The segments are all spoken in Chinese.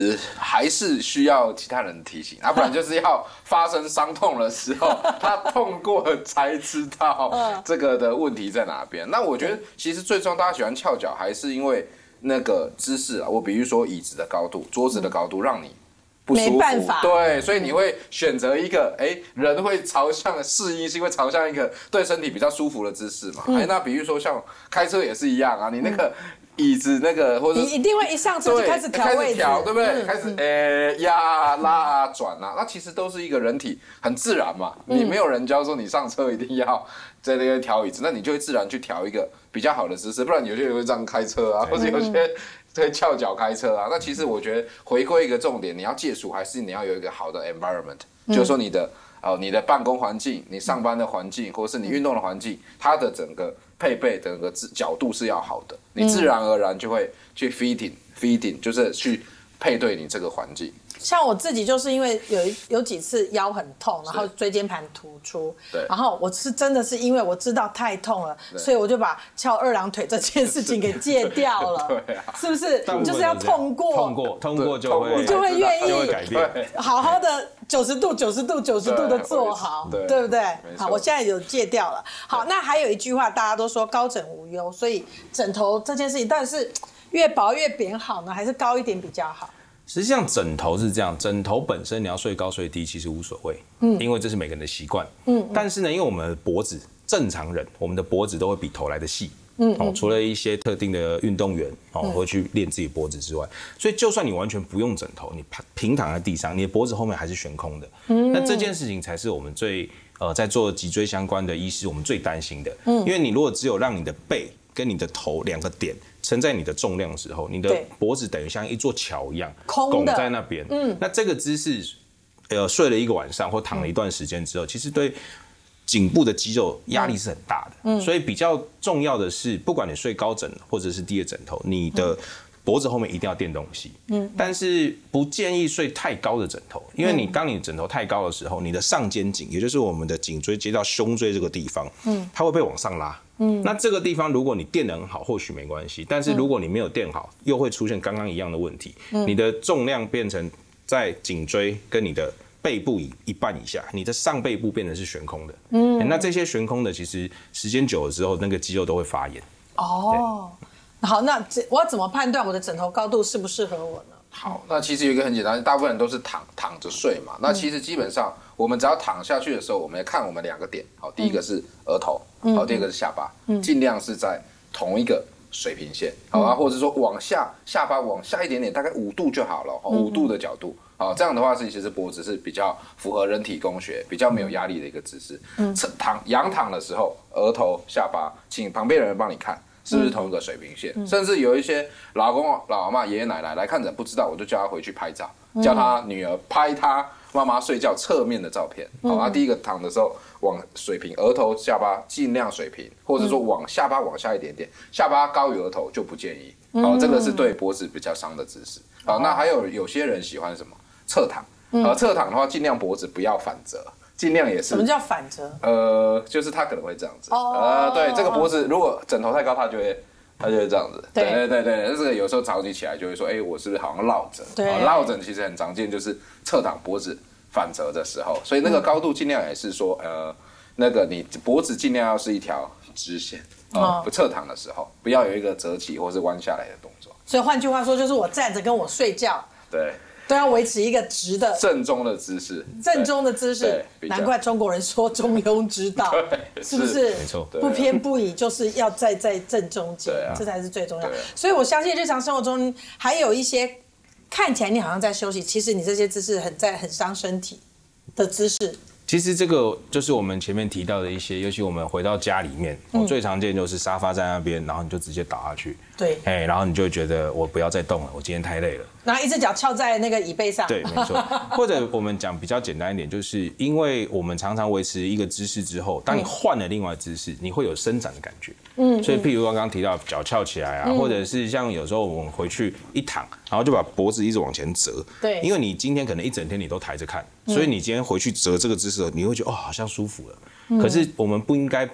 还是需要其他人提醒，不然就是要发生伤痛的时候，他痛过才知道这个的问题在哪边。那我觉得其实最终大家喜欢翘脚，还是因为那个姿势啊。我比如说椅子的高度、桌子的高度，让你不舒服， 没办法， 对，所以你会选择一个，人会朝向适应性会朝向一个对身体比较舒服的姿势嘛。那比如说像开车也是一样啊，你那个椅子那个，或者你一定会一上车就开始调位置， 对不对？开始压拉转啊，那其实都是一个人体很自然嘛。你没有人教说你上车一定要在那边调椅子，那你就会自然去调一个比较好的姿势，不然有些人会这样开车啊，或者有些会翘脚开车啊。那其实我觉得回归一个重点，你要戒除还是你要有一个好的 environment，就是说你的办公环境、你上班的环境，或者是你运动的环境，它的整个配备、整个角度是要好的，你自然而然就会去 fitting， 就是去配对你这个环境。 像我自己就是因为有几次腰很痛，然后椎间盘突出，然后我是真的是因为我知道太痛了，所以我就把翘二郎腿这件事情给戒掉了。 对啊， 是不是？你就是要痛过你就会愿意改变， 好好的90度的做好，对不对？好，我现在有戒掉了。好，那还有一句话，大家都说高枕无忧，所以枕头这件事情，但是越薄越扁好呢，还是高一点比较好？ 实际上枕头是这样，枕头本身你要睡高睡低其实无所谓，因为这是每个人的习惯，但是呢，因为我们的脖子，正常人我们的脖子都会比头来的细，除了一些特定的运动员会去练自己脖子之外，所以就算你完全不用枕头，你平躺在地上，你的脖子后面还是悬空的，那这件事情才是我们最在做脊椎相关的医师我们最担心的，因为你如果只有让你的背跟你的头两个点承载你的重量的时候，你的脖子等于像一座桥一样拱在那边。那这个姿势，睡了一个晚上或躺了一段时间之后，其实对颈部的肌肉压力是很大的。所以比较重要的是，不管你睡高枕或者是低的枕头，你的脖子后面一定要垫东西。但是不建议睡太高的枕头，因为当你枕头太高的时候，你的上肩颈，也就是我们的颈椎接到胸椎这个地方，它会被往上拉。那这个地方如果你垫得很好，或许没关系，但是如果你没有垫好，又会出现刚刚一样的问题，你的重量变成在颈椎跟你的背部一半以下，你的上背部变成是悬空的，那这些悬空的其实时间久了之后，那个肌肉都会发炎。 好，那我要怎么判断我的枕头高度适不适合我呢？ 好，那其实有一个很简单，大部分人都是躺着睡嘛。那其实基本上，我们只要躺下去的时候，我们要看我们两个点。好，第一个是额头，好，第二个是下巴，尽量是在同一个水平线，好啊，或者说下巴往下一点点，大概5度就好了，5度的角度。好，这样的话是其实脖子是比较符合人体工学，比较没有压力的一个姿势。仰躺的时候，额头、下巴，请旁边的人帮你看。是不是同一个水平线？甚至有一些老公、老阿嬷、爷爷奶奶来看诊不知道，我就叫他回去拍照，叫他女儿拍他妈妈睡觉侧面的照片。好，第一个躺的时候往水平，额头、下巴尽量水平，或者说往下巴往下一点点，下巴高于额头就不建议。好，这个是对脖子比较伤的姿势。好，那还有些人喜欢什么侧躺？侧躺的话，尽量脖子不要反折。尽量也是。 什么叫反折？ 就是他可能会这样子。对，这个脖子如果枕头太高，他就会这样子。对，这个有时候早起起来就会说，我是不是好像落枕？对，落枕其实很常见，就是侧躺脖子反折的时候，所以那个高度尽量也是说，那个你脖子尽量要是一条直线。不侧躺的时候，不要有一个折起或是弯下来的动作。 所以换句话说，就是我站着跟我睡觉。 对。 都要维持一个直的正宗的姿势， 难怪中国人说中庸之道，是不是？ 没错， 不偏不倚，就是要在正中间，这才是最重要。所以我相信日常生活中还有一些看起来你好像在休息，其实你这些姿势很伤身体的姿势。 其实这个就是我们前面提到的一些，尤其我们回到家里面，最常见就是沙发在那边，然后你就直接倒下去， 对， 然后你就会觉得我不要再动了，我今天太累了， 然后一只脚翘在那个椅背上， 对，没错。或者我们讲比较简单一点，就是因为我们常常维持一个姿势之后，当你换了另外姿势，你会有伸展的感觉，所以譬如刚刚提到脚翘起来啊，或者是像有时候我们回去一躺，然后就把脖子一直往前折， 对， 因为你今天可能一整天你都抬着看，所以你今天回去折这个姿势，你会觉得好像舒服了。可是我们不应该把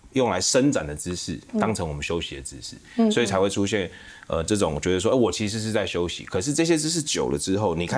用来伸展的姿势当成我们休息的姿势，所以才会出现这种觉得说，我其实是在休息，可是这些姿势久了之后，你看